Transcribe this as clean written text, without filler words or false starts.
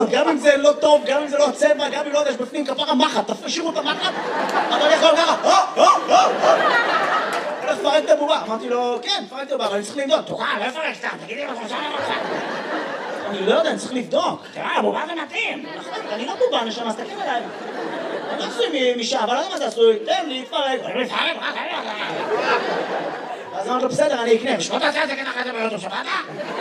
גם אם זה לא טוב, גם אם זה לא הצבע, גם אם לא יודע, יש בפנים כפרה מחט, תשאירו את המחט, אבל אני יכול ככה, אני לפרק את הבובה. אמרתי לו, כן, פרק את הבובה, אבל אני צריך לבדוק. תוכל, לא לפרק סתם, תגידי לו, אני לא יודע, אני צריך לבדוק. תראה, הבובה זה מתאים. אני לא בובה, נשמה, תסתכל עליי. אני עשוי משעה, אבל לא יודע מה זה עשוי, תן לי, תפרק. אז אמרתי לו, בסדר, אני אקנה. בשביל אתה עושה את זה ככה ביוטיוב, שמעת?